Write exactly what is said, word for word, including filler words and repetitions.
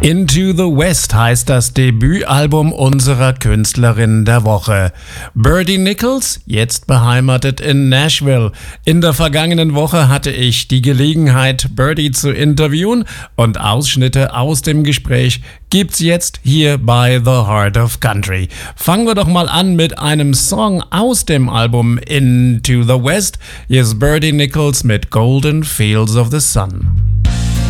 Into the West heißt das Debütalbum unserer Künstlerin der Woche. Birdie Nichols, jetzt beheimatet in Nashville. In der vergangenen Woche hatte ich die Gelegenheit, Birdie zu interviewen und Ausschnitte aus dem Gespräch gibt's jetzt hier bei The Heart of Country. Fangen wir doch mal an mit einem Song aus dem Album Into the West. Hier ist Birdie Nichols mit Golden Fields of the Sun.